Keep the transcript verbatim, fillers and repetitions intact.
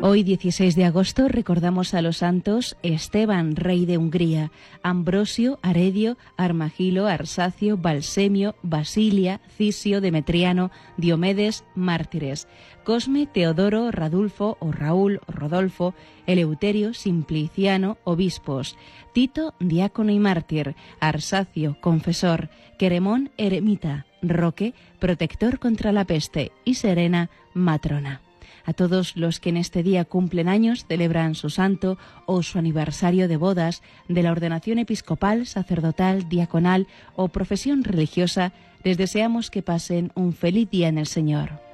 Hoy, dieciséis de agosto, recordamos a los santos Esteban, rey de Hungría, Ambrosio, Aredio, Armagilo, Arsacio, Balsemio, Basilia, Cisio, Demetriano, Diomedes, mártires, Cosme, Teodoro, Radulfo o Raúl o Rodolfo, Eleuterio, Simpliciano, obispos, Tito, diácono y mártir, Arsacio, confesor, Queremón, eremita, Roque, protector contra la peste y Serena, matrona. A todos los que en este día cumplen años, celebran su santo o su aniversario de bodas, de la ordenación episcopal, sacerdotal, diaconal o profesión religiosa, les deseamos que pasen un feliz día en el Señor.